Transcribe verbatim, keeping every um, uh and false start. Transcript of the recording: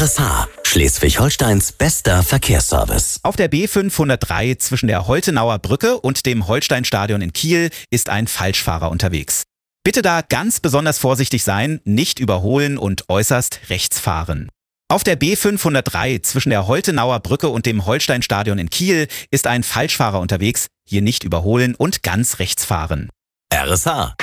R S H, Schleswig-Holsteins bester Verkehrsservice. Auf der B fünfhundertdrei zwischen der Holtenauer Brücke und dem Holsteinstadion in Kiel ist ein Falschfahrer unterwegs. Bitte da ganz besonders vorsichtig sein, nicht überholen und äußerst rechts fahren. Auf der B fünfhundertdrei zwischen der Holtenauer Brücke und dem Holsteinstadion in Kiel ist ein Falschfahrer unterwegs, hier nicht überholen und ganz rechts fahren. R S H.